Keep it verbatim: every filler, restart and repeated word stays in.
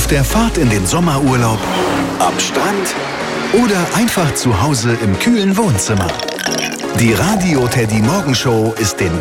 der Fahrt in den Sommerurlaub, am Strand oder einfach zu Hause im kühlen Wohnzimmer. Die Radio Teddy Morgenshow ist den